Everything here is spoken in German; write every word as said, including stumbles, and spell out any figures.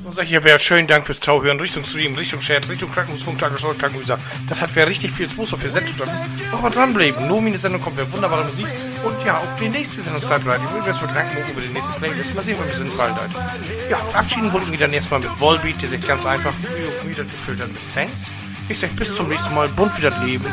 Und sag hier, wäre schön, Dank fürs Tauhören, Richtung Stream, Richtung Chat, Richtung Krankenhausfunk, Tagesschau, Krankenhäuser. Das hat wer richtig viel Spaß auf ihr Set drin. Noch mal dranbleiben. Nomine Sendung kommt wer wunderbare Musik. Und ja, auch die nächste Sendungszeit bleibt. Ich würde jetzt mit Gedanken über die nächste Playlist. Mal sehen, was mir so entfallen hat. Ja, verabschieden wollte ich mich dann erstmal mit Volbeat, der sich ganz einfach wie das gefüllt hat mit Thanks. Ich sag bis zum nächsten Mal. Bunt wie das Leben.